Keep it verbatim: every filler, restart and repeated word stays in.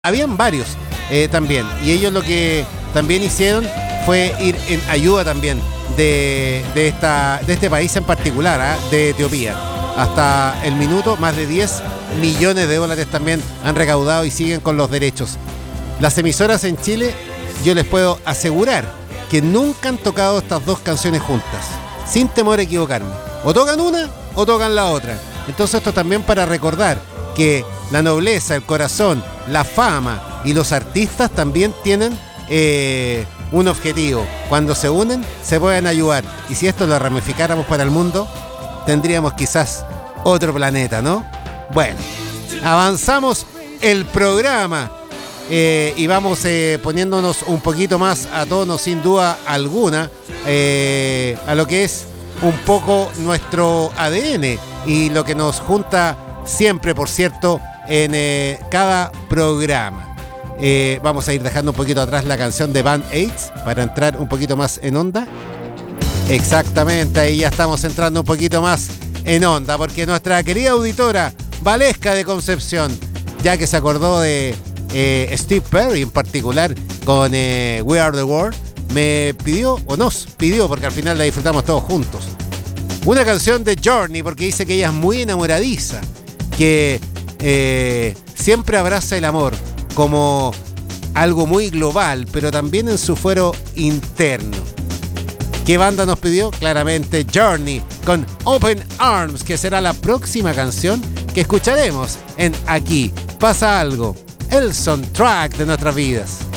Habían varios eh, también, y ellos lo que también hicieron fue ir en ayuda también de, de, esta, de este país en particular, ¿eh? de Etiopía. Hasta el minuto, más de diez millones de dólares también han recaudado y siguen con los derechos. Las emisoras en Chile, yo les puedo asegurar que nunca han tocado estas dos canciones juntas, sin temor a equivocarme. O tocan una o tocan la otra. Entonces esto también para recordar que la nobleza, el corazón, la fama y los artistas también tienen eh, un objetivo. Cuando se unen, se pueden ayudar. Y si esto lo ramificáramos para el mundo, tendríamos quizás otro planeta, ¿no? Bueno, avanzamos el programa eh, y vamos eh, poniéndonos un poquito más a tono, sin duda alguna, eh, a lo que es un poco nuestro A D N y lo que nos junta siempre, por cierto, en eh, cada programa. Eh, vamos a ir dejando un poquito atrás la canción de Band Aids para entrar un poquito más en onda. Exactamente, ahí ya estamos entrando un poquito más en onda, porque nuestra querida auditora Valesca de Concepción, ya que se acordó de eh, Steve Perry en particular con eh, We Are The World, me pidió, o nos pidió, porque al final la disfrutamos todos juntos, una canción de Journey, porque dice que ella es muy enamoradiza, que eh, siempre abraza el amor como algo muy global, pero también en su fuero interno. ¿Qué banda nos pidió? Claramente Journey con Open Arms, que será la próxima canción que escucharemos en Aquí Pasa Algo, el soundtrack de nuestras vidas.